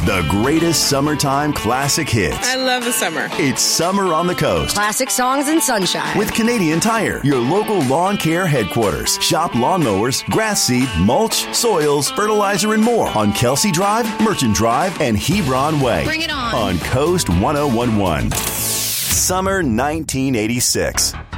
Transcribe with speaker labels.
Speaker 1: The greatest summertime classic hits.
Speaker 2: I love the summer.
Speaker 1: It's Summer on the Coast.
Speaker 3: Classic songs and sunshine.
Speaker 1: With Canadian Tire, your local lawn care headquarters. Shop lawnmowers, grass seed, mulch, soils, fertilizer, and more on Kelsey Drive, Merchant Drive, and Hebron Way.
Speaker 4: Bring it on.
Speaker 1: On Coast 1011. Summer 1986.